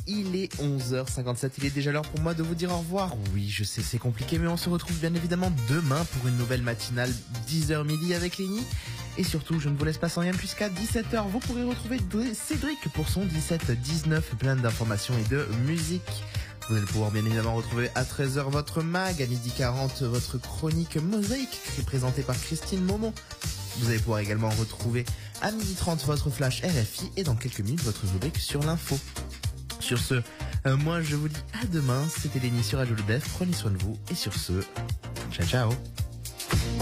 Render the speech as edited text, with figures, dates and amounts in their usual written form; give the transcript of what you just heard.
il est 11h57, il est déjà l'heure pour moi de vous dire au revoir. Oui, je sais, c'est compliqué, mais on se retrouve bien évidemment demain pour une nouvelle matinale 10h midi avec Lénie. Et surtout, je ne vous laisse pas sans rien puisqu'à 17h, vous pourrez retrouver Cédric pour son 17-19, plein d'informations et de musique. Vous allez pouvoir bien évidemment retrouver à 13h votre mag, à 12h40 votre chronique Mosaïque qui est présentée par Christine Momon. Vous allez pouvoir également retrouver à 12h30 votre flash RFI et dans quelques minutes votre rubrique sur l'info. Sur ce, moi je vous dis à demain, c'était Lénie sur Radio Le Def, prenez soin de vous et sur ce, ciao ciao.